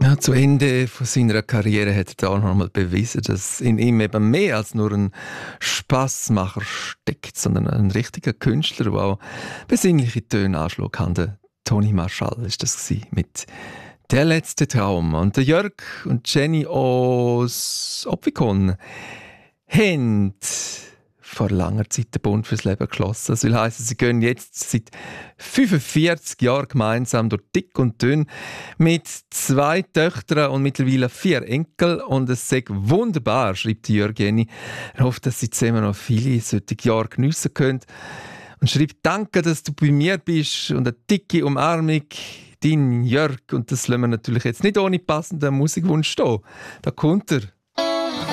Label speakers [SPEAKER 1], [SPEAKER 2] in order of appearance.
[SPEAKER 1] Ja, zu Ende von seiner Karriere hat er da noch einmal bewiesen, dass in ihm eben mehr als nur ein Spassmacher steckt, sondern ein richtiger Künstler, der auch besinnliche Töne anschlagen kann. Der Toni Marschall ist das gewesen, mit «Der letzte Traum». Und der Jörg und Jenny aus Opfikon haben vor langer Zeit den Bund fürs Leben geschlossen. Das will heissen, sie gehen jetzt seit 45 Jahren gemeinsam durch dick und dünn mit 2 Töchtern und mittlerweile 4 Enkeln. Und es sei wunderbar, schreibt Jörg Jenny. Er hofft, dass sie zusammen noch viele solche Jahre geniessen können. Und schreibt, danke, dass du bei mir bist und eine dicke Umarmung. Dein Jörg. Und das lassen wir natürlich jetzt nicht ohne passenden Musikwunsch stehen. Da kommt er.